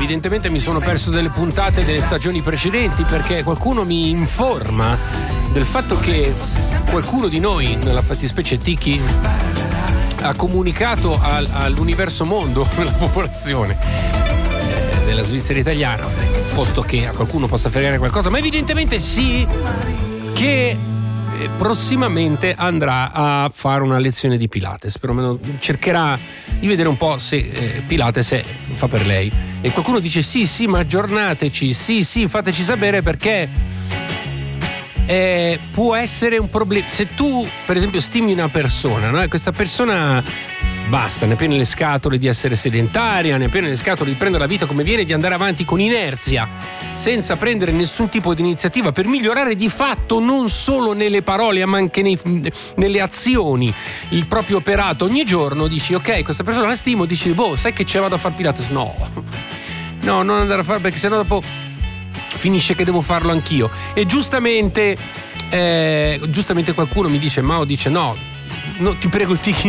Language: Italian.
evidentemente mi sono perso delle puntate delle stagioni precedenti, perché qualcuno mi informa del fatto che qualcuno di noi, nella fattispecie Tiki, ha comunicato all'universo mondo, alla popolazione della Svizzera italiana, posto che a qualcuno possa fregare qualcosa, ma evidentemente sì, che prossimamente andrà a fare una lezione di Pilates. Perlomeno cercherà di vedere un po' se Pilates fa per lei. E qualcuno dice sì, ma aggiornateci, sì, fateci sapere, perché può essere un problema. Se tu, per esempio, stimi una persona, no? Questa persona basta, ne ha piene le scatole di essere sedentaria, ne ha piene le scatole di prendere la vita come viene, di andare avanti con inerzia, senza prendere nessun tipo di iniziativa per migliorare di fatto, non solo nelle parole ma anche nelle azioni, il proprio operato ogni giorno. Dici ok, questa persona la stimo, dici sai che ce vado a far Pilates? No, non andare a fare, perché sennò dopo finisce che devo farlo anch'io. E giustamente qualcuno mi dice, Mao dice no, ti prego,